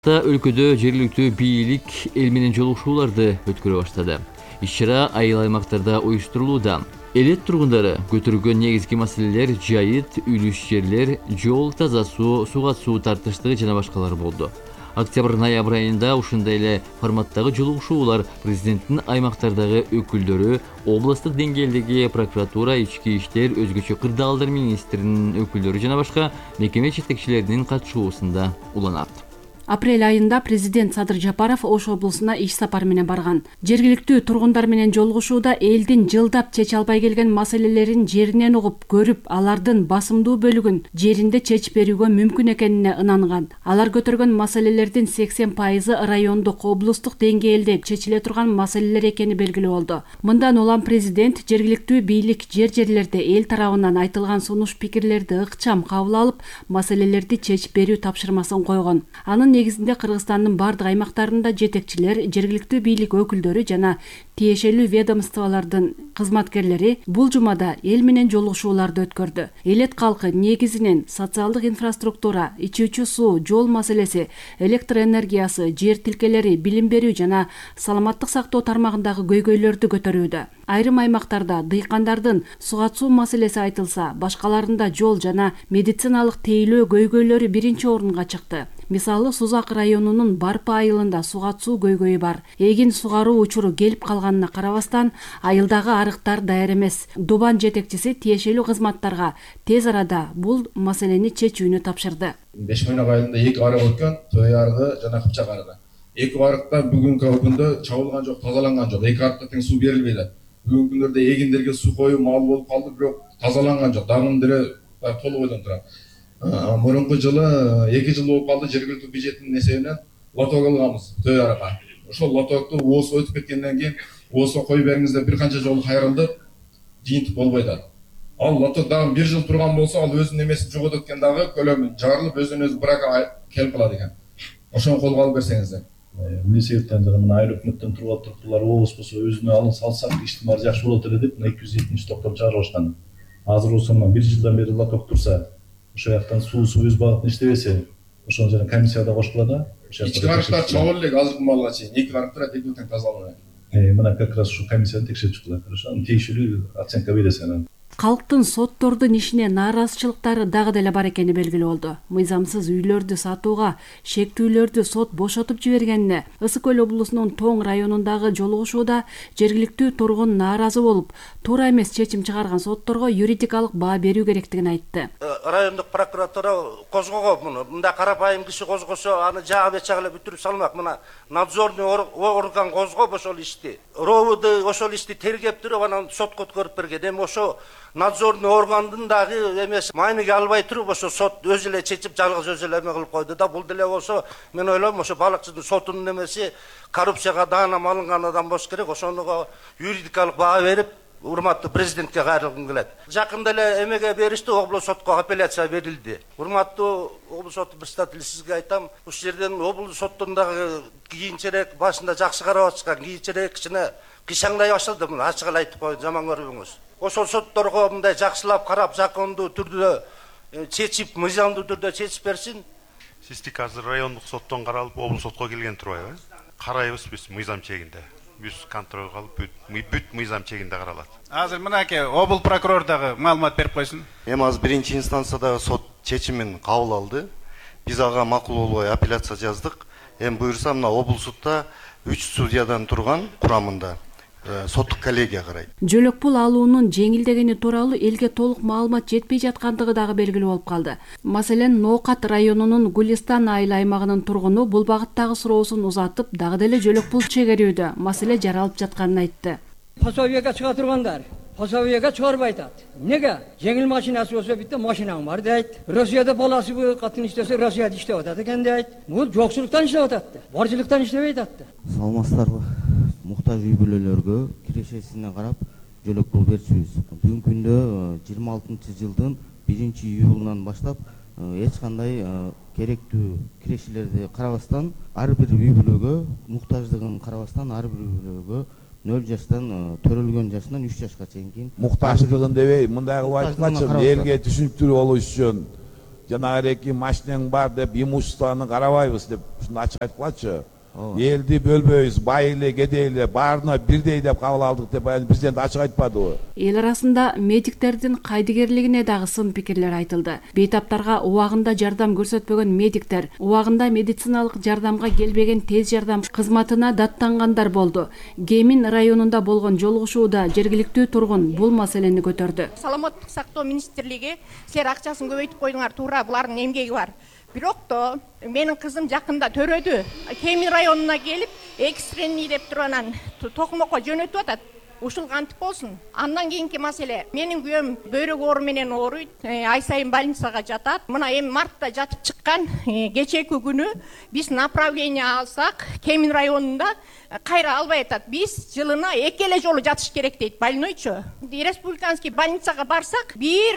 Өлкөдө жергиликтүү бийлик эл менен жолугушууларды өткөрө баштады. Иш-чара айыл аймактарда уюштурулууда. Элет тургундары көтөргөн негизги маселелер жайыт, үлүш жерлер, жол, таза суу, суга суу тартыштыгы жана башкалар болду. Октябрь-ноябрь айында ушундай эле форматтагы жолугушуулар президенттин аймактардагы өкүлдөрү, областтык деңгээлдеги прокуратура, ички иштер, өзгөчө кырдаалдар министринин өкүлдөрү жана башка мекеме жетекчилеринин катышуусунда уланат. Апрель айында президент Садыр Жапаров Ош облусуна иш сапар менен барган. Жергиликтүү тургундар менен жолугушууда элдин жылдап чече албай келген маселелерин жеринен угуп, көрүп, алардын басымдуу бөлүгүн жеринде чечип берүүгө мүмкүн экенине ынанган. Алар көтөргөн маселелердин 80% райондук, облустук деңгээлде чечиле турган маселелер экени белгилүү болду. Мындан улам президент жергиликтүү бийлик жерлерде эл тарабынан айтылган сунуш пикирлерди ыкчам кабыл алып, маселелерди чечип берүү тапшырмасын койгон. Анын негизинде Кыргызстандын бардык аймактарында жетекчилер, жергиликтүү бийлик өкүлдөрү жана тиешелүү ведомстволордун кызматкерлери бул жумада эл менен жолугушууларды өткөрдү. Элет калкы негизинен социалдык инфраструктура, ичүүчү суу, жол маселеси, электр энергиясы, жер тилкелери, билим берүү жана саламаттык сактоо тармагындагы көйгөйлөрдү көтөрүүдө. Айрым аймактарда дыйкандардын суга суу маселеси айтылса, башкаларында жол жана медициналык тейлөө көйгөйлөрү биринчи орунга чыкты. Мисалы, Сузак районунун Барпы айылында суга суу көйгөйү бар. Эгин сугаруу учуру келип калганына карабастан, айылдагы арыктар даяр эмес. Дубан жетекчиси тиешелүү кызматтарга тез арада бул маселени чечүүнү тапшырды. Бешмойнак айылында 2 арык өткөн, Той арыгы жана Кыпчак арыгы. 2 арыкта бүгүнкү күндө чабылган жок, тазаланган жок. 2 арыкта тең суу берилбей атат. Бүгүнкү күндөрдө эгиндерге суу коюу мал болуп калды, бирок тазаланган жок. Дагы деле толук бойдон турат. Мурунку жылы 2 жыл болуп калды, жергиликтүү бюджеттин эсебинен лоток алганбыз Той арага. Ошол лотокту ооз өтүп кеткенден кийин оозго коюп бериңиздер бир канча жолу кайрылды, жыйынтык болбой атат. Ал лоток дагы 1 жыл турган болсо, ал өзүнүн эмесин жоготот экен, дагы көлөмү жарылып өзүнөн өзү брака келип калат экен. Ошону колго алып берсеңиздер. Эмне себептен жана айыл өкмөттөн туруп туруктулар ооз болсо өзүнө алын салсак иштин баары жакшы болот эле деп 270 токтом чыгарып башкан. Азыр осунан 1 жылдан бери лоток турса, ошол жактан суусу өз багытын иштебесе, ошол жана комиссияда кошулат. Ички арыктар чабылып элек азыркы малга чейин 2 арык турат, 2 тең тазаланат. Мына как раз ушу комиссияны текшерип чыктылар. Ошо тийиштүү оценка бересен. Калктын соттордун ишине нааразычылыктары дагы деле бар экени белгилүү болду. Мыйзамсыз үйлөрдү сатууга шектүүлөрдү сот бошотуп жибергенине Ысык Көл облусунун Тоң районундагы жолугушууда жергиликтүү тургун нааразы болуп, туура эмес чечим чыгарган сотторго юридикалык баа берүү керектигин айтты. Райондук прокуратура козгогон муну. Мында карапайым киши козгосо, аны жагы бечагы эле бүтүрүп салмак. Мына надзорный орган козгоп ошол ишти. РОВД ошол ишти тергеп туруп, анан сотко өткөрүп берген. Эми ошо надзорный органдын дагы эмес майныга албай туруп, ошо сот өзү эле чечип, жалгыз өзү эле эме кылып койду да. Бул деле болсо, мен ойлойм, ошо балыкчынын сотунун эмеси коррупцияга даанам алынган адам болуш керек. Ошоного юридикалык баа берип, урматтуу президентке кайрылгым келет. Жакында эле эмеге беришти, облус сотко апелляция берилди. Урматтуу облус сот председатели, сизге айтам, ушул жерден облус соттун дагы кийинчерээк башында жакшы карап атышкан, кийинчерээк кичине кишаңдай баштады. Муну ачык эле айтып коеюн, жаман көрбөңүз. Ошол сотторго мындай жакшылап карап, закондуу түрдө чечип, мыйзамдуу түрдө чечип берсин. Сиздик азыр райондук соттон каралып, облус сотко келген турбайбы? Карайбыз биз мыйзам чегинде. Биз контролго алып, бүт мыйзам чегинде каралат. Азыр мынакей обл прокурор дагы маалымат берип койсун. Эми азыр биринчи инстанциядагы сот чечимин кабыл алды. Биз ага макул болбой апелляция жаздык. Эми буюрса мына облустукта 3 судьядан турган курамында соттук коллегия карайт. Жөлөк пул алуунун жеңилдегени тууралуу элге толук маалымат жетпей жаткандыгы дагы белгилүү болуп калды. Маселен, Ноокат районунун Гулистан айыл аймагынын тургуну бул багыттагы суроосун узатып, дагы деле жөлөк пул чегерүүдө маселе жаралып жатканын айтты. Пособияга чыга тургандар пособияга чыгарбай атат. Неге? Жеңил машинасы болсо битте машинаң бар дейт. Россияда баласы бу катын иштесе, Россияда иштеп атат экен дейт. Бул жокчулуктан иштеп атат. Барчылыктан иштебей атат. Саламатсыздарбы? Муктаж үй бүлөлөргө кирешесине карап жөлөк пул берчүбүз. Бүгүнкү күндө 26-жылдын 1-июлунан баштап эч кандай керектүү кирешелерди карабастан, ар бир үй бүлөгө муктаждыгын карабастан, ар бир үй бүлөгө 0 жаштан төрөлгөн жашынан 3 жашка чейинки муктаждыгын дебей, мындай кылып айткачы, элге түшүнүктүү болуш үчүн жанагы эки машинең бар деп имуществоны карабайбыз деп ушуну ачык айтып калчу. Элди бөлбөйбүз, бай эле, кедей эле баарына бирдей деп кабыл алдык деп президент ачык айтпадыбы? Эл арасында медиктердин кайдыгерлигине дагы сын пикирлер айтылды. Бейтаптарга убагында жардам көрсөтпөгөн медиктер, убагында медициналык жардамга келбеген тез жардам кызматына даттангандар болду. Гемин районунда болгон жолугушууда жергиликтүү тургун бул маселени көтөрдү. Саламаттык сактоо министрлиги силер акчасын көбөйтүп койдуңар, туура, булардын эмгеги бар. Бирок то менин кызым жакында төрөдү. Кемин районуна келип, экстренный деп турганан токмокко жөнөтүп атат. Ушул кантип болсун? Андан кийинки маселе. Менин күйөөм бөйрөк оору менен ооруйт. Ай сайын больницага жатат. Мына эми мартта жатып чыккан. Кечеки күнү биз направление алсак, Кемин районунда кайра албай атат. Биз жылына 2 эле жолу жатыш керек дейт больнойчу. Республиканский больницага барсак,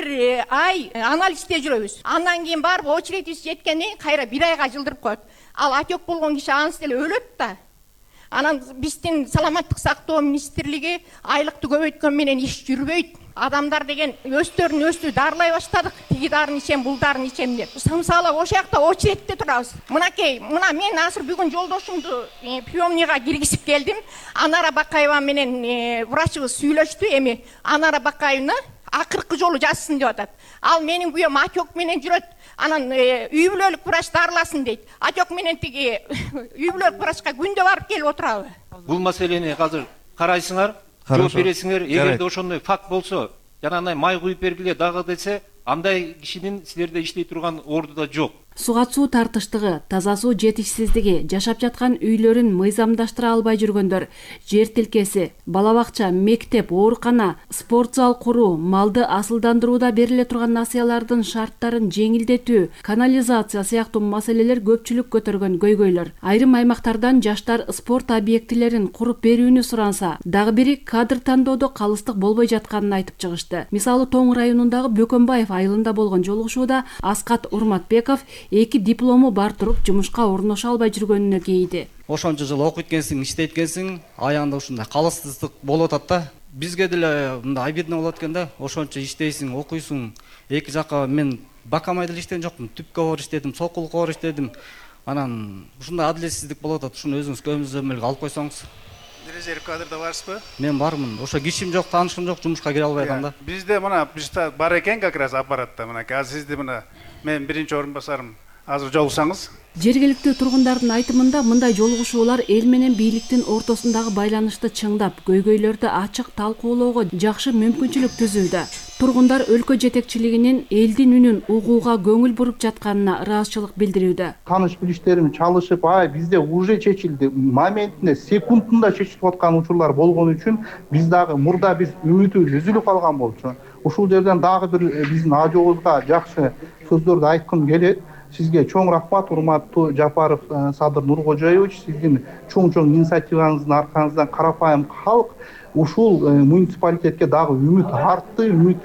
1 ай анализде жүрөбүз. Андан кийин барып очередибиз жеткенден кайра 1 айга жылдырып коет. Ал отек болгон киши анысы деле өлөт да. Анан биздин саламаттык сактоо министрлиги айлыкты көбөйткөн менен иш жүрбөйт. Адамдар деген өздөрүн дарылай баштадык. Тиги дарын ичем, бул дарын ичем деп. Самсала ошол жакта очередте турабыз. Мынакей, мына мен азыр бүгүн жолдошумду приемныйга киргизип келдим. Анара Бакаева менен врачыбыз сүйлөштү. Эми Анара Бакаевна акыркы жолу жазсын деп атат. Ал менин күйөөм отек менен жүрөт. Анан үй бүлөлүк врач дарыласын дейт. Отек менен тиги үй бүлөлүк врачка күндө барып келип отурабы? Бул маселени азыр карайсыңар, жооп бересиңер. Эгерде ошондой факт болсо, жанагындай май куюп бергиле дагы десе, андай кишинин силерде иштей турган ордуда жок. Суга суу тартыштыгы, таза суу жетишсиздиги, жашап жаткан үйлөрүн мыйзамдаштыра албай жүргөндөр, жер тилкеси, бала бакча, мектеп, оорукана, спорт зал куруу, малды асылдандырууда бериле турган насыялардын шарттарын жеңилдетүү, канализация сыяктуу маселелер көпчүлүк көтөргөн көйгөйлөр. Айрым аймактардан жаштар спорт объектилерин куруп берүүнү суранса, дагы бири кадр тандоодо калыстык болбой жатканын айтып чыгышты. Мисалы Тоң районундагы Бөкөнбаев айылында болгон жолугушууда Аскат Урматбеков 2 диплому бар туруп жумушка орноша албай жүргөнүнө кейди. Ошончо жыл окуйт экенсиң, иштейт экенсиң, аягында ушундай калыстыздык болуп атат да. Бизге деле мындай обидно болот экен да. Ошончо иштейсиң, окуйсуң. Эки жакка мен бакамай деле иштеген жокмун, түпкө бар иштедим, сокулукка бар иштедим. Анан ушундай адилетсиздик болуп атат. Ушуну өзүңүз көзөмөлгө алып койсоңуз. Резерв кадрда барсызбы? Мен бармын. Ошо кишим жок, таанышым жок, жумушка кире албай атам да. Бизде мына бар экен как раз аппаратта. Мына азыр сизди мына мен биринчи орун басарым. Азыр жолуксаңыз. Жергиликтүү тургундардын айтымында мындай жолугушуулар эл менен бийликтин ортосундагы байланышты чыңдап, көйгөйлөрдү ачык талкуулоого жакшы мүмкүнчүлүк түзүүдө. Тургундар өлкө жетекчилигинин элдин үнүн угууга көңүл буруп жатканына ыраазычылык билдирүүдө. Таныш билиштерим чалышып, бизде уже чечилди, моментинде, секундунда чечилип аткан учурлар болгон үчүн биз дагы мурда биз үмүтүбүз үзүлүп калган болчу. Ушул жерден дагы бир биздин ажообузга жакшы сөздөрдү айткым келет. Sizge çoğun rahmat, Urmatlı Japarov Sadır Nurgojoyevich, sizin çoğun inisiyativanızın arkanızdan Karapayım halk uşul munisipalitetke dağı ümit arttı, ümit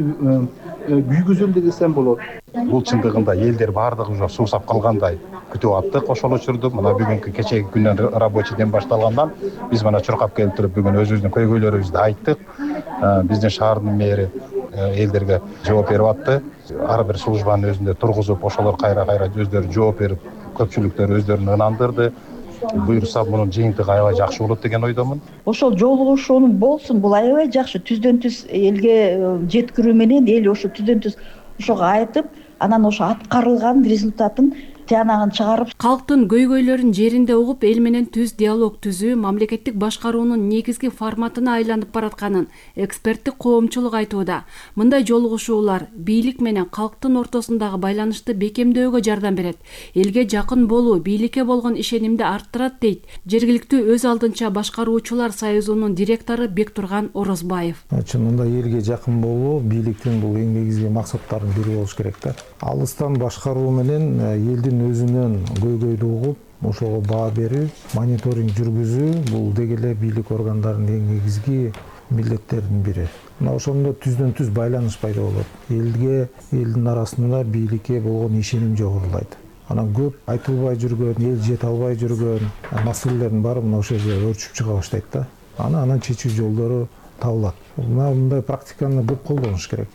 büyügüzüldü desem bolot. Бул чындыгында элдер бардыгы уже суусап калгандай күтүп аттык ошол учурду. Мына бүгүнкү кечеги күндөн рабочий дем башталгандан биз мына чуркап келип туруп бүгүн өзүбүздүн көйгөйлөрүбүздү айттык. Биздин шаардын мэри элдерге жооп берип атты. Ар бир службанын өзүндө тургузуп, ошолор кайра өздөрү жооп берип, көпчүлүктөр өздөрүн ынандырды. Буюрса мунун жыйынтыгы аябай жакшы болот деген ойдомун. Ошол жолугушуунун болсун, бул аябай жакшы. Түздөн түз элге жеткирүү менен эл ошо түздөн түз ошого айтып, анан ошо аткарылган результатын тиянагын чыгарып, калктын көйгөйлөрүн жеринде угуп, эл менен түз диалог түзүү мамлекеттик башкаруунун негизги форматына айланып баратканын эксперттик коомчулук айтууда. Мындай жолугушуулар бийлик менен калктын ортосундагы байланышты бекемдөөгө жардам берет. Элге жакын болуу бийликке болгон ишенимди арттырат дейт жергиликтүү өз алдынча башкаруучулар союзунун директору Бектурган Орозбаев. Чынында элге жакын болуу бийликтин бул эң негизги максаттарынын бири болуш керек да. Алыстан башкаруу менен элдин өзүнүн көйгөйдү угуп, ошого баа берүү, мониторинг жүргүзүү бул деги эле бийлик органдарынын эң негизги милдеттеринин бири. Мына ошондо түздөн түз байланыш пайда болот. Элге, элдин арасында бийликке болгон ишеним жогорулайт. Анан көп айтылбай жүргөн, эл жете албай жүргөн маселелердин баары мына ошол жерде өрчүп чыга баштайт да. Анан чечүү жолдору табылат. Мындай практиканы көп колдонуш керек.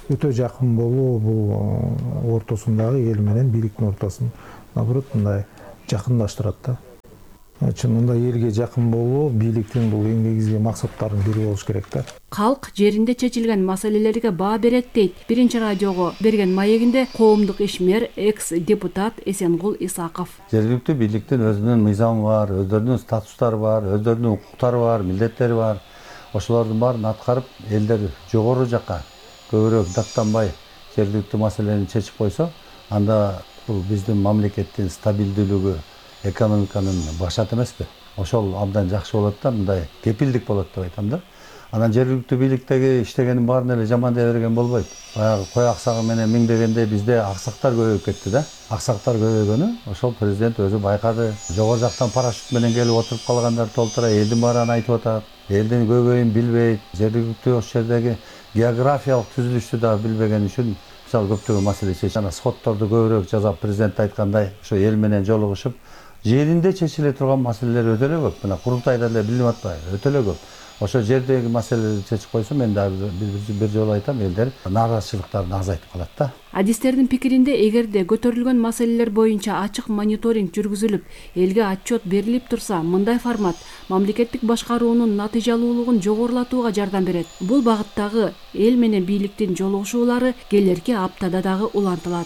өтө жакын болуу бул ортосундагы эл менен бийликтин ортосун наоборот мындай жакындаштырат да. Чынында элге жакын болуу бийликтин бул эң негизги максаттарынын бири болуш керек да. Калк жеринде чечилген маселелерге баа берет дейт Биринчи радиого берген маегинде коомдук ишмер экс-депутат Эсенгул Исаков. Жергиликтүү бийликтин өзүнүн мыйзамы бар, өздөрүнүн статустары бар, өздөрүнүн укуктары бар, милдеттери бар. Ошолордун баарын аткарып, элдер жогору жакка көбүрөөк даттанбай жергиликтүү маселени чечип койсо, анда бул биздин мамлекеттин стабилдүүлүгү, экономиканын башат эмеспи? Ошол абдан жакшы болот да, мындай кепилдик болот деп айтам да. Анан жергиликтүү бийликтеги иштегенин баарын эле жаман дей берген болбойт. Баягы кой аксагы менен миңдегенде бизде аксактар көбөйүп кетти да. Аксактар көбөйгөнү ошол президент өзү байкады. Жогору жактан парашют менен келип отуруп калгандар толтура элдин баары аны айтып атат. Элдин көбөйүн билбейт. Жергиликтүү ошол жердеги географиялык түзүлүштү да билбеген үчүн мисалы көптөгөн маселе чечилет. Жана сотторду көбүрөөк жазап, президент айткандай, ошо эл менен жолугушуп, жеринде чечиле турган маселелер өтө эле көп. Мына курултайда эле билинип атпайбы? Өтө эле көп. Ошо жердеги маселелерди чечип койсо, мен дагы бир жолу айтам, элдер нааразычылыктарын азайтып калат да. Адистердин пикиринде, эгерде көтөрүлгөн маселелер боюнча ачык мониторинг жүргүзүлүп, элге отчет берилип турса, мындай формат мамлекеттик башкаруунун натыйжалуулугун жогорулатууга жардам берет. Бул багыттагы эл менен бийликтин жолугушуулары келерки аптада дагы улантылат.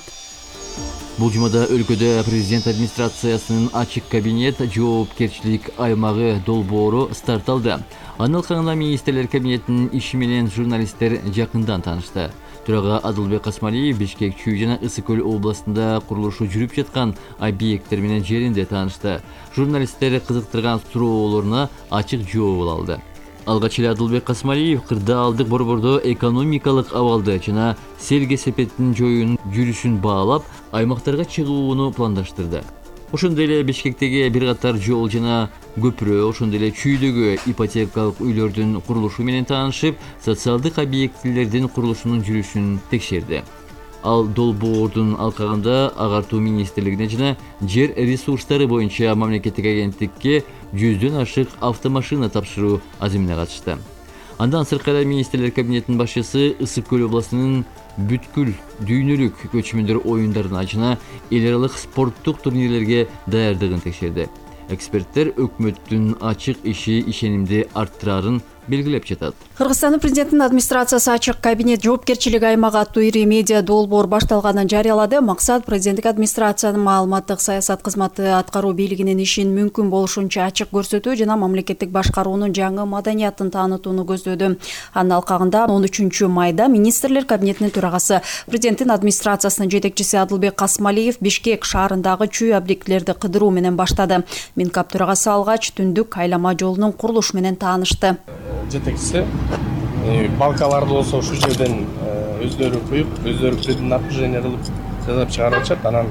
Бул жумада өлкөдө президент администрациясынын ачык кабинет жоопкерчилик аймагы долбоору старт алды. Анын алкагында министрлер кабинетинин иши менен журналисттер жакындан таанышты. Төрага Адылбек Касмалиев Бишкек, Чүй жана Ысык Көл областында курулушу жүрүп жаткан объекттер менен жеринде таанышты. Журналисттер кызыктырган суроолоруна ачык жооп алды. Алгач эле Адылбек Касмалиев кырдаалдык борбордо экономикалык абалды жана селге сепеттин жоюунун жүрүшүн баалап, аймактарга чыгууну пландаштырды. Ошондой эле Бишкектеги бир катар жол жана көпүрө, ошондой эле Чүйдөгү ипотекалык үйлөрдүн курулушу менен таанышып, социалдык объектилердин курулушунун жүрүшүн текшерди. Ал долбоордун алкагында агартуу министрлигине жана жер ресурстары боюнча мамлекеттик агенттикке 100дөн ашык автомашина тапшыруу азимине катышты. Андан сырткары министрлер кабинетинин башчысы Ысык Көл областынын бүткүл дүйнөлүк көчмөндөр оюндарына жана эл аралык спорттук турнирлерге даярдыгын текшерди. Эксперттер өкмөттүн ачык иши ишенимди арттырарын белгилеп жатат. Кыргызстандын президентинин администрациясы ачык кабинет жоопкерчилик аймагы аттуу ири медиа долбоор башталганын жарыялады. Максат президенттик администрациянын маалыматтык саясат кызматы аткаруу бийлигинин ишин мүмкүн болушунча ачык көрсөтүү жана мамлекеттик башкаруунун жаңы маданиятын таанытууну көздөдү. Анын алкагында 13 майда министрлер кабинетинин төрагасы президенттин администрациясынын жетекчиси Адылбек Касмалиев Бишкек шаарындагы чүй объектилерди кыдыруу менен баштады. Минкап төрагасы алгач түндүк айлама жолунун курулушу менен таанышты. Жетекчиси балкаларды болсо ушул жерден өздөрү куюп, өздөрү преднапряжение кылып жасап чыгарып атышат. Анан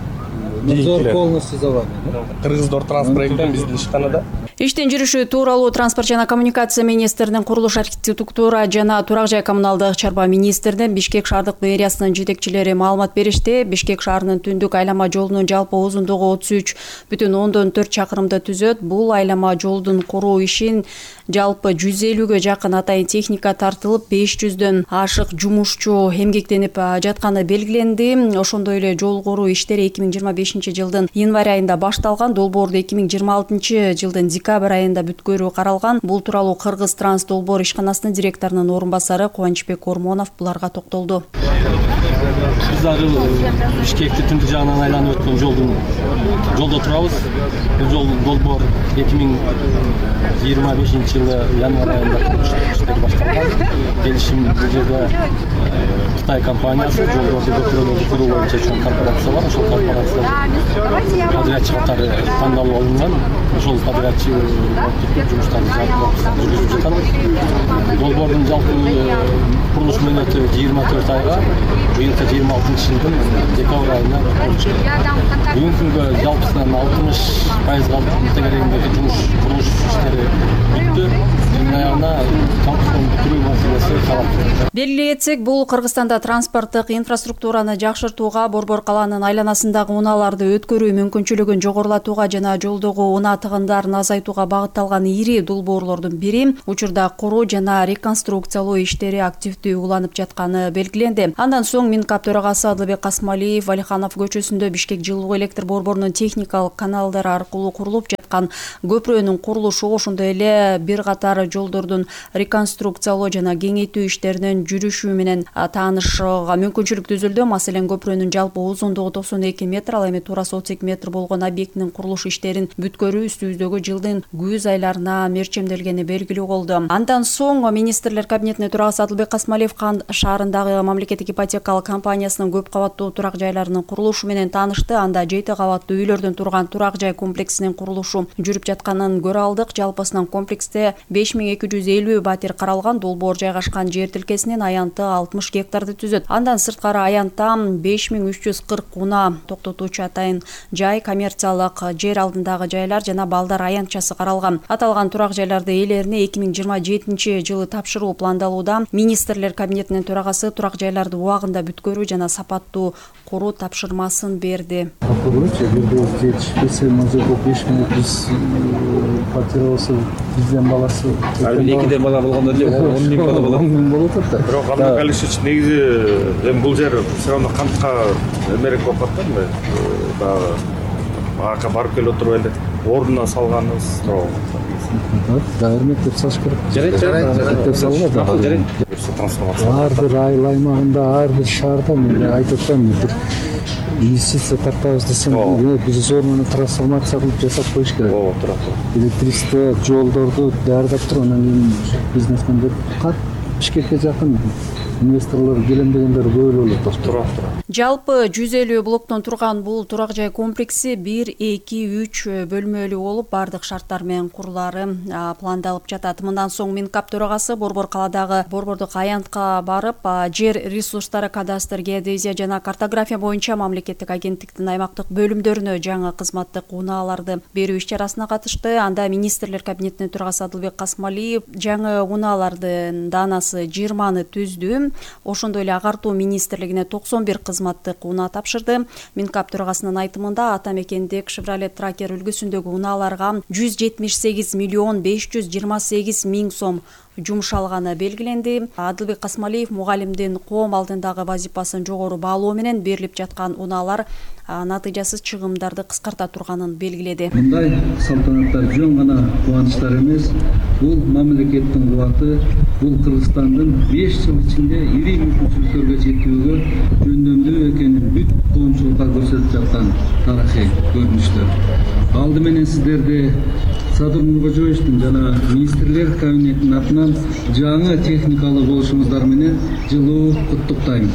надзор полностью за вами. Кыргыздор транспортпен биздин ишканада. Иштин жүрүшү тууралуу транспорт жана коммуникация министринин, курулуш, архитектура жана турак жай коммуналдык чарба министринин, Бишкек шаардык мэриясынын жетекчилери маалымат беришти. Бишкек шаарынын түндүк айлама жолунун жалпы узундугу 33,4 чакырымды түзөт. Бул айлама жолдун куруу ишин жалпы 150гө жакын атайын техника тартылып, 500дөн ашык жумушчу эмгектенип жатканы белгиленди. Ошондой эле жол куруу иштери 2025 жылдын январь айында башталган. Долбоорду 2026 жылдын декабрь айында бүткөрүү каралган. Бул тууралуу Кыргыз Транс долбоор ишканасынын директорунун орун басары Кубанычбек Ормонов буларга токтолду. Биз дагы Бишкекти түндүк жагынан айланып өткөн жолдо турабыз. Бул жол долбоор 2025 жылы январь айында иштери башталган. Келишим бул жерде Кытай компаниясы жолдорду көпүрөлөрдү куруу боюнча чоң корпорация бар. Ошол корпорация подрядчы катары тандалып алынган. Ошол подрядчы жумуштарды жүргүзүп жатат. Долбоордун жалпы курулуш мөөнөтү 24 айга, быйылкы 26 жылдын декабрь айына бүгүнкү күнгө жалпысынан 60% тегерегиндеги курулуш иштери бүттү. жылдын аягына бүтүрүү маселеси каралып. Белгилей кетсек, бул Кыргызстанда транспорттук инфраструктураны жакшыртууга, Борбор калаанын айланасындагы унааларды өткөрүү мүмкүнчүлүгүн жогорулатууга жана жолдогу унаа тыгындарын азайтууга багытталган ири долбоорлордун бири. Учурда куруу жана реконструкциялоо иштери активдүү уланып жатканы белгиленди. Андан соң Минкап төрагасы Адылбек Касмалиев Алиханов көчөсүндө Бишкек жылуу электр борборунун техникалык каналдары аркылуу курулуп жаткан көпүрөнүн курулушу, ошондой эле бир катар жолдордун реконструкциялоо жана кеңейтүү иштеринин жүрүшү менен таанышууга мүмкүнчүлүк түзүлдү. Маселен, көпүрөнүн жалпы узундугу 92 метр, ал эми туурасы 32 метр болгон объектинин курулуш иштерин бүткөрүү үстүбүздөгү жылдын күз айларына мерчемделгени белгилүү болду. Андан соң министрлер кабинетинин төрагасы Адылбек Касмалиев Кан шаарындагы мамлекеттик ипотекалык компаниясынын көп кабаттуу турак жайларынын курулушу менен таанышты. Анда 7 кабаттуу үйлөрдөн турган турак жай комплексинин курулушу жүрүп жатканын көрө алдык. Жалпысынан комплексте 5250 батир каралган. Долбоор жайгашкан жер тилкесинин аянты 60 гектарды түзөт. Андан сырткары аянтта 5340 унаа токтотуучу атайын жай, коммерциялык жер алдындагы жайлар жана балдар аянтчасы каралган. Аталган турак жайларды ээлерине 2027 жылы тапшыруу пландалууда. Министрлер кабинетинин төрагасы турак жайларды убагында бүткөрүү жана сапаттуу куруу тапшырмасын берди. Бизден баласы. Экиден бала болгондо эле 10 миң бала болот да. Бирок Абдул Калишевич негизи эми бул жер все равно кантка эмерек болуп калган да. Ага барып келип отуруп эле ордуна салганыбыз Өрмөктөп салыш керек. Жарайт. Салынат. Ар бир айыл аймагында, ар бир шаарда мен айтып атам, бир инвестиция тартабыз десем, биз зорунун трансформация кылып жасап коюш керек. Туура. Электричество, жолдорду даярдап туруп, анан кийин бизнесмендер Бишкекке жакын инвесторлор келем дегендер көп эле болот. Туура. Жалпы 150 блоктон турган бул турак жай комплекси 1, 2, 3 бөлмөлүү болуп, бардык шарттар менен курулары пландалып жатат. Мындан соң Минкап төрагасы Борбор каладагы борбордук аянтка барып, жер ресурстары, кадастр, геодезия жана картография боюнча мамлекеттик агенттиктин аймактык бөлүмдөрүнө жаңы кызматтык унааларды берүү иш-чарасына катышты. Анда министрлер кабинетинин төрагасы Адылбек Касмалиев жаңы унаалардын даанасы 20-ны түздү. Ошондой эле агартуу министрлигине 91 кызматтык унаа тапшырды. Минкап төрагасынын айтымында ата мекендик Chevrolet Tracker үлгүсүндөгү унааларга 178 миллион 528 миң сом жумшалганы белгиленди. Адылбек Касмалиев мугалимдин коом алдындагы вазипасын жогору баалоо менен берилип жаткан унаалар натыйжасыз чыгымдарды кыскарта турганын белгиледи. Мындай салтанаттар жөн гана кубанычтар эмес, бул мамлекеттин кубаты, бул Кыргызстандын 5 жыл ичинде ири мүмкүнчүлүктөргө жетүүгө жөндөмдүү экенин бүт коомчулукка көрсөтүп жаткан тарыхый көрүнүштөр. Алды менен сиздерди Садыр Нуркожоевичтин жана министрлер кабинетинин атынан жаңы техникалык болушуңуздар менен жылуу куттуктайм.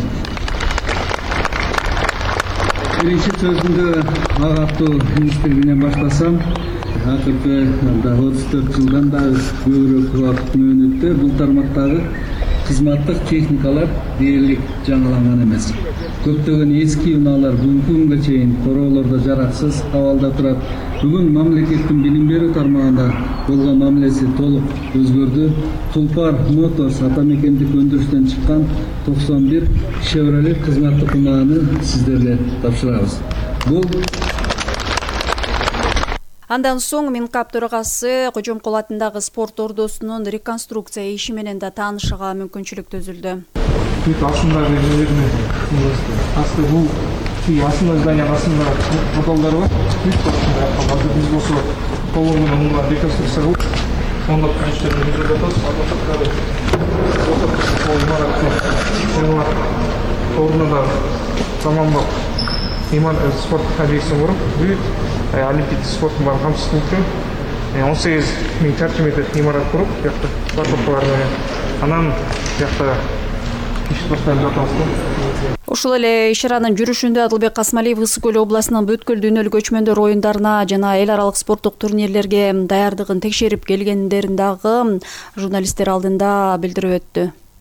Биринчи сөзүмдө агартуу министрлигинен баштасам, акыркы 34 жылдан да көбүрөөк убакыт мөөнөттө бул тармактагы кызматтык техникалар дээрлик жаңыланган эмес. Көптөгөн эски унаалар бүгүнкү күнгө чейин короолордо жараксыз абалда турат. Бүгүн мамлекеттин билим берүү тармагында болгон мамилеси толук өзгөрдү. Тулпар Моторс ата мекендик өндүрүштөн чыккан 91 Chevrolet кызматтык унааны сиздерге тапшырабыз. Бул Андан соң Минкап төрагасы Кожомкул атындагы спорт ордосунун реконструкция иши менен да таанышууга мүмкүнчүлүк түзүлдү. Бүт астындагы жерлерине асты бул астында зданияның астында подвалдар бар. Бүт астында биз болсо толугу менен реконструкция кылып, ондап иштерди жүргүзүп жатабыз. Ордуна да заманбап спорттук объектин куруп, бүт олимпийский спорттун баарын камсыз кылып, 18 000 чарчы метр имарат куруп, жакта парковкалар менен. Анан жакта иш башталып жатабыз. Ушул эле иш-чаранын жүрүшүндө Адылбек Касмалиев Ысык көл областынын бүткүл дүйнөлүк көчмөндөр оюндарына жана эл аралык спорттук турнирлерге даярдыгын текшерип келгендерин дагы журналисттер алдында билдирип өттү.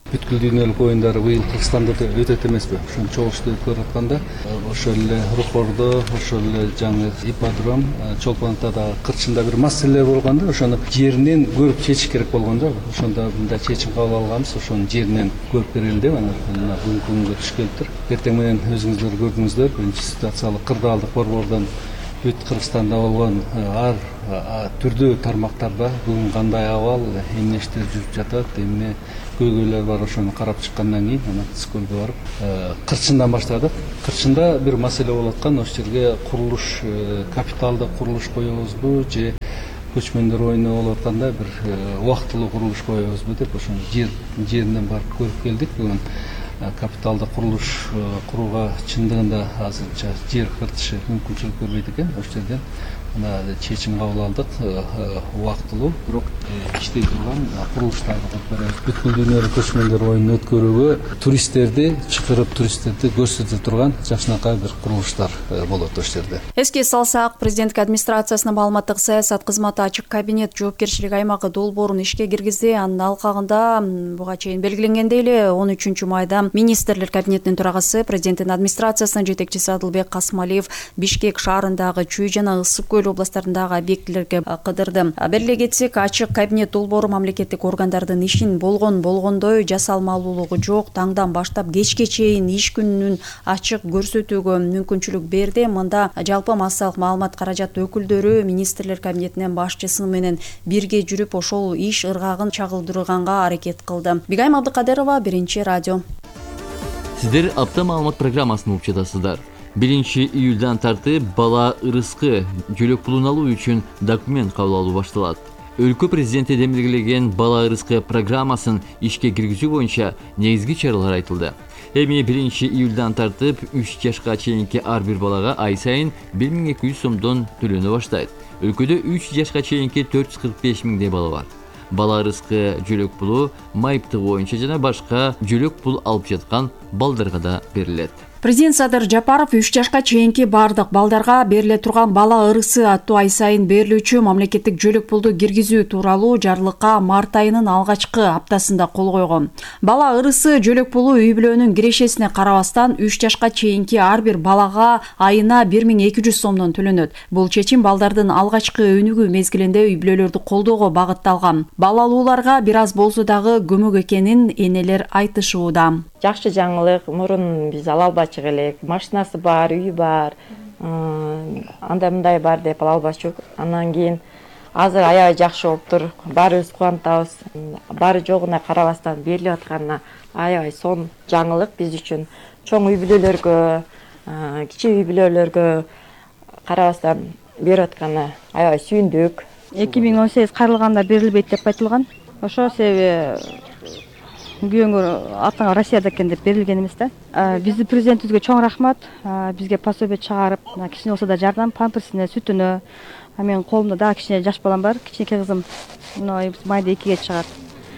Бүткүл дүйнөлүк оюндар быйыл Кыргызстанда да өтөт эмеспи? Ошону чогулушту өткөрүп атканда ошол эле Рухордо, ошол эле жаңы ипподром, Чолпон Атада кырчында бир маселелер болгон да, ошону жеринен көрүп чечиш керек болгон да. Ошондо мындай чечим кабыл алганбыз, ошону жеринен көрүп берели деп анан бүгүнкү күнгө түшкөнтүр. Эртең менен өзүңүздөр көрдүңүздөр, биринчи ситуациялык кырдаалдык борбордон бүт Кыргызстанда болгон ар түрдүү тармактарда бүгүн кандай абал, эмне иштер жүрүп жатат, эмне көйгөйлөр бар, ошону карап чыккандан кийин анан Кыскөлгө барып Кырчындан баштадык. Кырчында бир маселе болуп аткан, ошол жерге курулуш, капиталдык курулуш коебузбу же көчмөндөр оюну болуп атканда бир убактылуу курулуш коебузбу деп ошону жеринен барып көрүп келдик. Бүгүн капиталдык курулуш курууга чындыгында азырынча жер кыртышы мүмкүнчүлүк бербейт экен. Ошол жерден чечим кабыл алдык, убактылуу бирок иштей турган курулуштарды кылып беребиз. Бүткүл дүйнөлүк көчмөндөр оюнун өткөрүүгө туристтерди чакырып, туристтерди көрсөтө турган жакшынакай бир курулуштар болот ошол жерде. Эске салсак, президенттик администрациясынын маалыматтык саясат кызматы ачык кабинет жоопкерчилик аймагы долбоорун ишке киргизди. Анын алкагында буга чейин белгиленгендей эле 13 майда министрлер кабинетинин төрагасы, президенттин администрациясынын жетекчиси Адылбек Касымалиев Бишкек шаарындагы Чүй жана Ысык Көл областарындагы объектилерге кыдырды. Бериле кетсек, ачык кабинет долбоору мамлекеттик органдардын ишин болгондой жасалмалуулугу жок, таңдан баштап кечке чейин иш күнүнүн ачык көрсөтүүгө мүмкүнчүлүк берди. Мында жалпы массалык маалымат каражат өкүлдөрү министрлер кабинетинин башчысы менен бирге жүрүп ошол иш ыргагын чагылдырганга аракет кылды. Бигайым Абдыкадырова, Биринчи радио. Сиздер апта маалымат программасын угуп жатасыздар. 1-июлдан тартып бала ырыскы жөлөк пулун алуу үчүн документ кабыл алуу башталат. Өлкө президенти демилгелеген бала ырыскы программасын ишке киргизүү боюнча негизги чаралар айтылды. Эми 1-июлдан тартып 3 жашка чейинки ар бир балага ай сайын 1200 сомдон төлөнө баштайт. Өлкөдө 3 жашка чейинки 445 миңдей бала бар. Бала ырыскы жөлөк пулу майыптыгы боюнча жана башка жөлөк пул алып жаткан балдарга да берилет. Президент Садыр Жапаров 3 жашка чейинки бардык балдарга бериле турган бала ырысы аттуу ай сайын берилүүчү мамлекеттик жөлөк пулду киргизүү тууралуу жарлыкка март айынын алгачкы аптасында кол койгон. Бала ырысы жөлөк пулу үй бүлөнүн кирешесине карабастан 3 жашка чейинки ар бир балага айына 1200 сомдон төлөнөт. Бул чечим балдардын алгачкы өнүгүү мезгилинде үй бүлөлөрдү колдоого багытталган. Балалууларга бир аз болсо дагы көмөк экенин энелер айтышууда. Жакшы жаңылык, мурун биз ала албачык элек, машинасы бар, үйү бар, андай мындай бар деп ала албачык. Андан кийин азыр аябай жакшы болуптур, баарыбыз кубанатабыз. Баары жогуна карабастан берилип атканына аябай сонун жаңылык биз үчүн. Чоң үй бүлөлөргө, кичи үй бүлөлөргө карабастан берип атканына аябай сүйүндүк. 2018 каралганда берилбейт деп айтылган. Ошо себеби күйөөңөр атаңа Россияда экен деп берилген эмес да. Биздин президентибизге чоң рахмат. Бизге пособие чыгарып, кичине болсо да жардам, памперсине, сүтүнө. Менин колумда дагы кичине жаш балам бар, кичинекей кызым. Майда 2ге чыгат.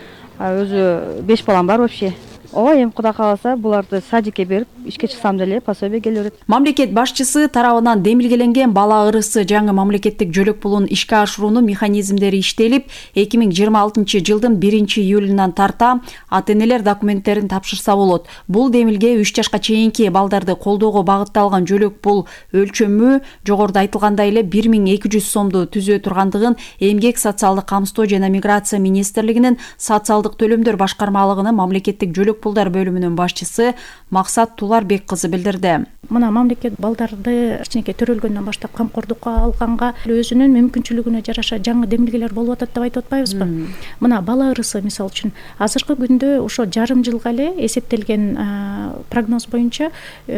Өзү 5 балам бар вообще. Ооба, эми Кудай кааласа, буларды садикке берип, ишке чыксам деле пособие келе берет. Мамлекет башчысы тарабынан демилгеленген бала ырысы жаңы мамлекеттик жөлөк пулун ишке ашыруунун механизмдери иштелип, 2026 жылдын 1-июлунан тарта ата-энелер документтерин тапшырса болот. Бул демилге 3 жашка чейинки балдарды колдоого багытталган жөлөк пул өлчөмү жогоруда айтылгандай эле 1200 сомду түзө тургандыгын Эмгек социалдык камсыздоо жана миграция министрлигинин социалдык төлөмдөр башкармалыгынын мамлекеттик жөлөк пулдар бөлүмүнүн башчысы Максат Туларбек кызы билдирди. Мына мамлекет балдарды кичинекей төрөлгөндөн баштап камкордукка алганга өзүнүн мүмкүнчүлүгүнө жараша жаңы демилгелер болуп атат деп айтып атпайбызбы? Мына бала ырысы мисалы үчүн азыркы күндө ошо жарым жылга эле эсептелген прогноз боюнча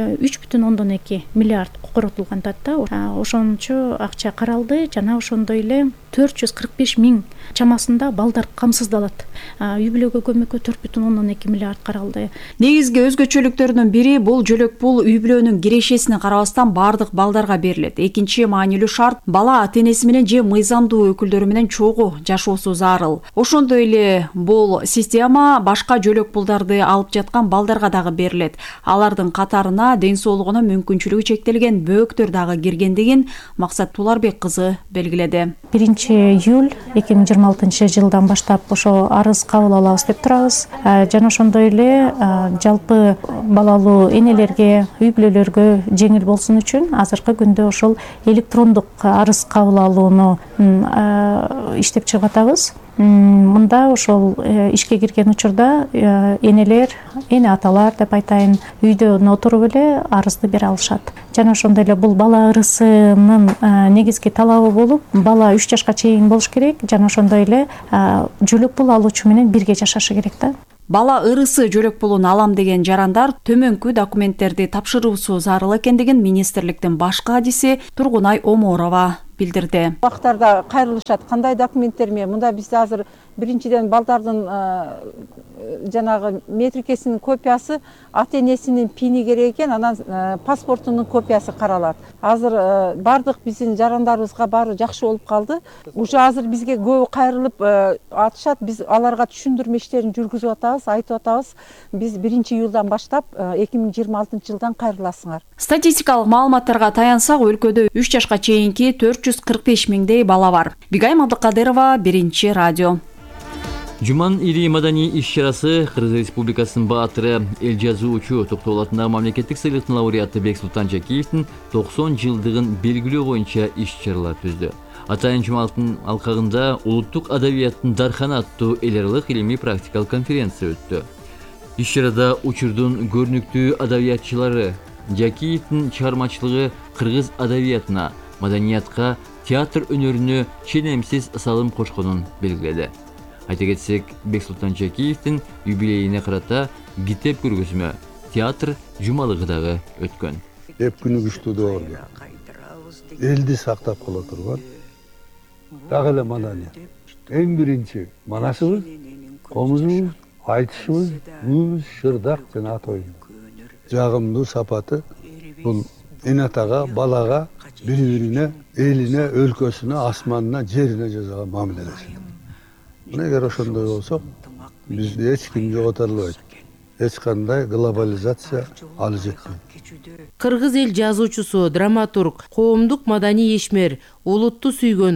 3,2 миллиард коротулган да. Ошончо акча каралды жана ошондой эле 445 миң чамасында балдар камсыздалат. Үй бүлөгө көмөккө 4,2 миллиард каралды. Негизги өзгөчөлүктөрүнүн бири бул жөлөк пул үй бүлөнүн кирешесине карабастан бардык балдарга берилет. Экинчи маанилүү шарт бала ата-энеси менен же мыйзамдуу өкүлдөрү менен чогуу жашоосу зарыл. Ошондой эле бул система башка жөлөк пулдарды алып жаткан балдарга дагы берилет. Алардын катарына ден соолугуна мүмкүнчүлүгү чектелген бөөктөр дагы киргендигин Максат Туларбек кызы белгиледи. 1 июль 2026 жылдан баштап ошо арыз кабыл алабыз деп турабыз. Жана ошондой эле жалпы балалуу энелерге, үй бүлөлөргө жеңил болсун үчүн азыркы күндө ошол электрондук арыз кабыл алууну иштеп чыгып атабыз. Мында ошол ишке кирген учурда энелер, эне аталар деп айтайын, үйдөн отуруп эле арызды бере алышат. Жана ошондой эле бул бала ырысынын негизги талабы болуп, бала 3 жашка чейин болуш керек, жана ошондой эле жөлөк пул алуучу менен бирге жашашы керек да. Бала ырысы жөлөк пулун алам деген жарандар төмөнкү документтерди тапшыруусу зарыл экендигин министрликтин баш кадиси Тургунай Оморова билдирди. Убактарда кайрылышат, кандай документтер менен? Мында бизде азыр биринчиден балдардын жанагы метрикесинин копиясы, ата-энесинин пини керек экен, анан паспортунун копиясы каралат. Азыр бардык биздин жарандарыбызга баары жакшы болуп калды. Уже азыр бизге көбү кайрылып атышат, биз аларга түшүндүрмө иштерин жүргүзүп атабыз, айтып атабыз. Биз 1-июлдан баштап 2026-жылдан кайрыласыңар. Статистикалык маалыматтарга таянсак, өлкөдө 3 жашка чейинки 445 миңдей бала бар. Бигайым Абдыкадырова, Биринчи радио. Жуман ири маданий иш-чарасы Кыргыз Республикасынын баатыры, эл жазуучу, Токтогул атындагы мамлекеттик сыйлыктын лауреаты Бексултан Жакиевдин 90 жылдыгын белгилөө боюнча иш-чаралар түздү. Атайын жумалыктын алкагында улуттук адабияттын дарханы аттуу эл аралык илимий практикалык конференция өттү. Иш-чарада учурдун көрүнүктүү адабиятчылары Жакиевдин чыгармачылыгы кыргыз адабиятына, маданиятка, театр өнөрүнө ченемсиз салым кошконун белгиледи. Айта кетсек, Бексултан Жакиевдин юбилейине карата китеп көргөзмө театр жумалыгы дагы өткөн. Эп күнү күчтүү доорду. Элди сактап кала турган дагы эле маданият. Эң биринчи манасыбыз, комузубуз, айтышыбыз, үз, шырдак жана ат оюн. Жагымдуу сапаты бул эне атага, балага, бири-бирине, элине, өлкөсүнө, асманына, жерине жасаган мамилеси. Эгер ошондой болсо, бизди эч ким жогото албайт. Эч кандай глобализация алы жетпейт. Кыргыз эл жазуучусу, драматург, коомдук маданий ишмер, улутту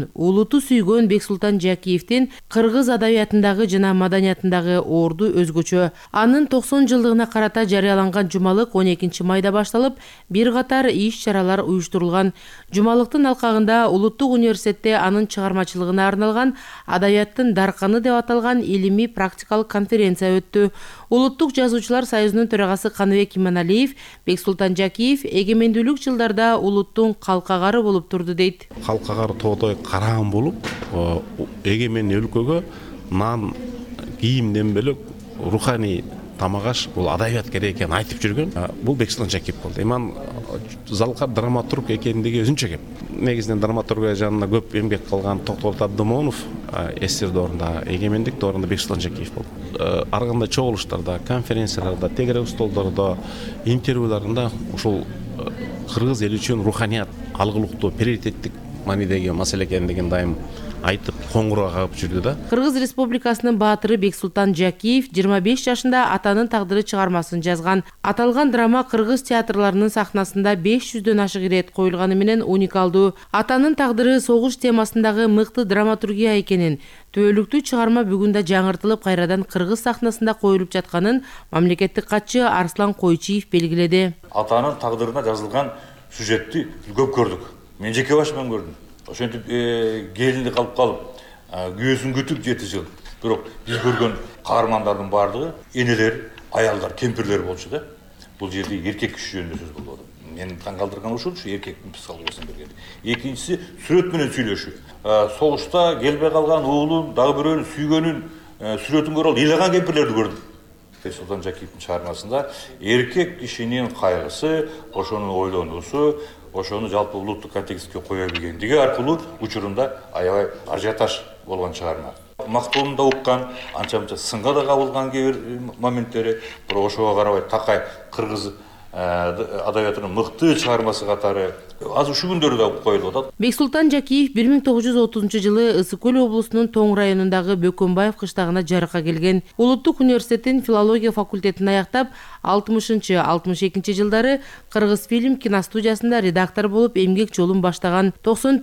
сүйгөн Бексултан Жакиевдин кыргыз адабиятындагы жана маданиятындагы орду өзгөчө. Анын 90 жылдыгына карата жарыяланган жумалык 12 майда башталып, бир катар иш-чаралар уюштурулган. Жумалыктын алкагында Улуттук университетте анын чыгармачылыгына арналган адабияттын дарканы деп аталган илимий практикалык конференция өттү. Улуттук жазуучулар союзунун төрагасы Каныбек Иманалиев Бексултан Жакиев эгемендүүлүк жылдарда улуттун калкагары болуп турду дейт. Калкагары тоодой караан болуп, эгемен өлкөгө нан, кийимден бөлөк руханий тамак аш, бул адабият керек экенин айтып жүргөн. Бул Бексултан Жакиев болду. Иман залкар драматург экендиги өзүнчө кеп. Негизинен драматургия жанына көп эмгек кылган Токтогул Абдымонов, СССР доорунда, эгемендик доорунда Бексултан Жакиев болду. Ар кандай чогулуштарда, конференцияларда, тегерек столдордо, интервьюларында ушул кыргыз эли үчүн руханият алгылыктуу, приоритеттик маанидеги маселе экендигин дайым айтып, коңгуроо кагып жүрдү да. Кыргыз Республикасынын баатыры Бексултан Жакиев 25 жашында Атанын тагдыры чыгармасын жазган. Аталган драма кыргыз театрларынын сахнасында 500дөн ашык ирет коюлганы менен уникалдуу. Атанын тагдыры согуш темасындагы мыкты драматургия экенин, түбөлүктүү чыгарма бүгүн да жаңыртылып кайрадан кыргыз сахнасында коюлуп жатканын мамлекеттик катчы Арслан Койчиев белгиледи. Атанын тагдырына жазылган сюжетти көп көрдүк. Мен жеке башыман көрдүм. Ошентип келинди калып, күйөөсүн күтүп 7 жыл. Бирок биз көргөн каармандардын баардыгы энелер, аялдар, кемпирлер болчу да. Бул жерде эркек киши жөнүндө сөз болду. Мени таң калтырган ушул эркектин психологиясын берген. Экинчиси сүрөт менен сүйлөшүү. Согушта келбей калган уулун, дагы бирөөнү сүйгөнүн сүрөтүн көрүп алып, ыйлаган кемпирлерди көрдүм. Бексултан Жакиевдин чыгармасында эркек кишинин кайгысы, ошонун ойлонуусу, ошону жалпы улуттук контекстке кое билгендиги аркылуу учурунда аябай ажиотаж болгон чыгарма. Мактоону да уккан, анча-мынча сынга да кабылган кээ бир моменттери, бирок ошого карабай такай кыргыз адабиятынын мыкты чыгармасы катары азыр ушу күндөрү да коюлуп атат. Бексултан Жакиев 1930 жылы Ысык Көл облусунун Тоң районундагы Бөкөнбаев кыштагына жарыкка келген. Улуттук университеттин филология факультетин аяктап, 60-62 жылдары Кыргыз фильм киностудиясында редактор болуп эмгек жолун баштаган.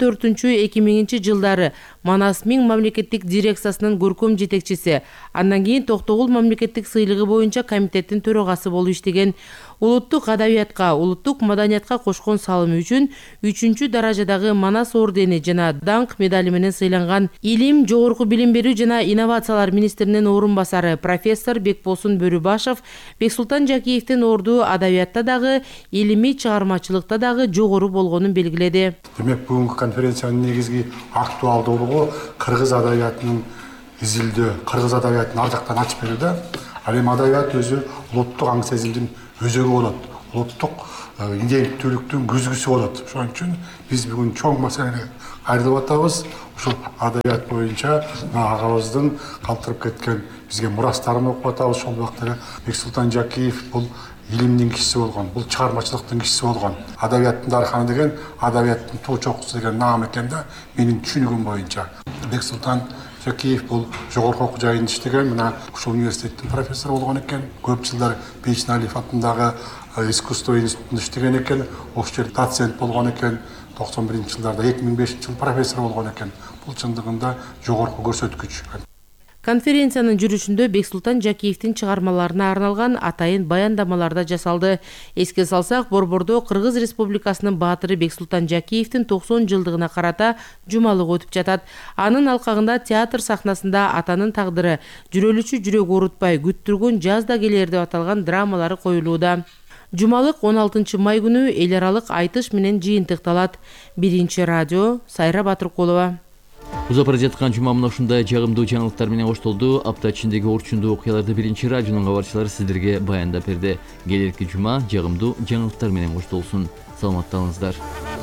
94-2000 жылдары Манас Миң мамлекеттик дирекциясынын көркөм жетекчиси, андан кийин Токтогул мамлекеттик сыйлыгы боюнча комитеттин төрагасы болуп иштеген. Улуттук адабиятка, улуттук маданиятка кошкон салымы үчүн 3-чү даражадагы Манас ордени жана даңк медали менен сыйланган. Илим, жогорку билим берүү жана инновациялар министринин орун басары профессор Бекбосун Бөрүбашев Бексултан Жакиевдин орду адабиятта дагы, илимий чыгармачылыкта дагы жогору болгонун белгиледи. Демек, бүгүнкү конференциянын негизги актуалдуулугу кыргыз адабиятынын изилдөө, кыргыз адабиятын ар жактан ачып берүүдө. Ал эми адабият өзү улуттук аң сезимдин өзөгү болот, улуттук иденттүүлүктүн күзгүсү болот. Ошон үчүн биз бүгүн чоң маселени кайрылып атабыз. Ушул адабият боюнча агабыздын калтырып кеткен бизге мурастарын окуп атабыз. Ошол убакта Бексултан Жакиев бул илимдин кишиси болгон, бул чыгармачылыктын кишиси болгон. Адабияттын дарханы деген адабияттын туу чокусу деген наам экен да, менин түшүнүгүм боюнча. Бексултан Жакиев бул жогорку окуу жайында иштеген, мына ушул университеттин профессору болгон экен. Көп жылдар Бейчиналиев атындагы искусство институтунда иштеген экен. Ошол жерде доцент болгон экен. 91-жылдарда 2005-жылы профессор болгон экен. Бул чындыгында жогорку көрсөткүч. Конференциянын жүрүшүндө Бексултан Жакиевдин чыгармаларына арналган атайын баяндамалар да жасалды. Эске салсак, Борбордо Кыргыз Республикасынын баатыры Бексултан Жакиевдин 90 жылдыгына карата жумалык өтүп жатат. Анын алкагында театр сахнасында атанын тагдыры, жүрөлүчү жүрөк оорутпай күттүргөн жаз да келер деп аталган драмалары коюлууда. Жумалык 16 май күнү эл аралык айтыш менен жыйынтыкталат. Биринчи радио, Сайра Батыркулова. Узап бара жаткан жума мына ушундай жагымдуу жаңылыктар менен коштолду. Апта ичиндеги орчундуу окуяларды биринчи радионун кабарчылары сиздерге баяндап берди. Келерки жума жагымдуу жаңылыктар менен коштолсун. Саламатталыңыздар.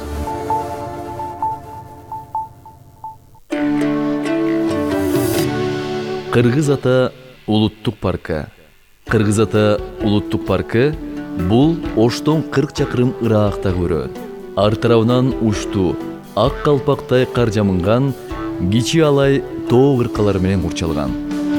Кыргыз Ата улуттук паркы. Кыргыз Ата улуттук паркы бул Оштон 40 чакырым ыраагактагы өрөө. Ар тарабынан уштуу, ак калпактай кар жамынган кичи алай тоо кыркалары менен курчалган.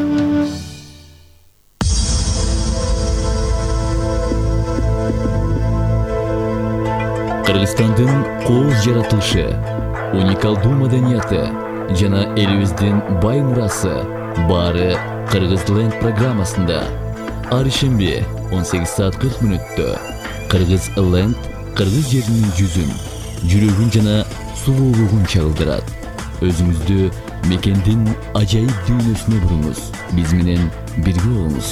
Кыргызстандын кол жаратылышы, уникалдуу маданияты жана элибиздин бай мурасы баары Кыргызленд программасында. Ар шемби 18:40 Кыргыз Ленд кыргыз жеринин жүзүн, жүрөгүн жана сулуулугун чагылдырат. Өзүңүздү мекендин ажайып дүйнөсүнө буруңуз. Биз менен бирге болуңуз.